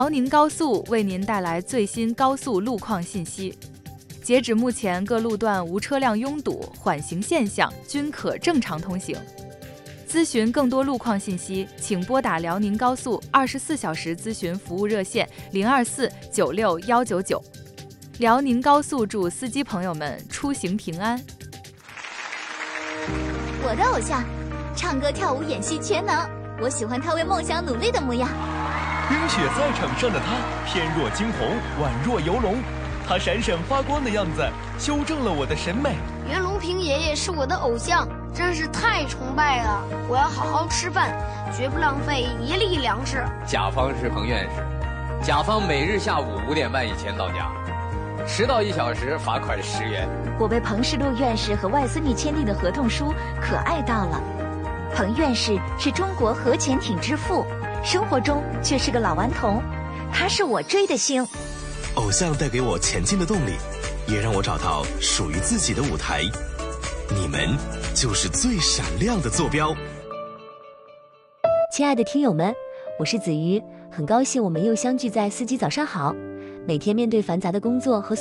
辽宁高速为您带来最新高速路况信息。截止目前，各路段无车辆拥堵、缓行现象，均可正常通行。咨询更多路况信息，请拨打辽宁高速24小时咨询服务热线024961999。辽宁高速祝司机朋友们出行平安。 我的偶像，唱歌、跳舞、演戏全能，我喜欢他为梦想努力的模样。 冰雪赛场上的他，翩若惊鸿，宛若游龙。他闪闪发光的样子，修正了我的审美。 袁隆平爷爷是我的偶像，真是太崇拜了。我要好好吃饭，绝不浪费一粒粮食。 甲方是彭院士，甲方每日下午5点半以前到家，迟到1小时罚款10元。 我被彭世禄院士和外孙女签订的合同书可爱到了。彭院士是中国核潜艇之父，生活中却是个老顽童，他是我追的星。 偶像带给我前进的动力，也让我找到属于自己的舞台。你们就是最闪亮的坐标。 亲爱的听友们，我是子瑜，很高兴我们又相聚在4级早上好。每天面对繁杂的工作和